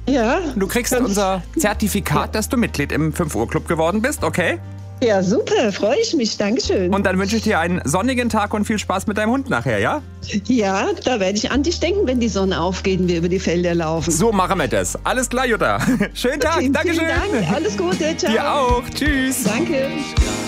Ja. Du kriegst unser Zertifikat, dass du Mitglied im 5 Uhr Club geworden bist, okay? Ja, super, freue ich mich. Dankeschön. Und dann wünsche ich dir einen sonnigen Tag und viel Spaß mit deinem Hund nachher, ja? Ja, da werde ich an dich denken, wenn die Sonne aufgeht und wir über die Felder laufen. So machen wir das. Alles klar, Jutta. Schönen Tag. Vielen Dankeschön. Dank. Alles Gute. Ciao. Dir auch. Tschüss. Danke.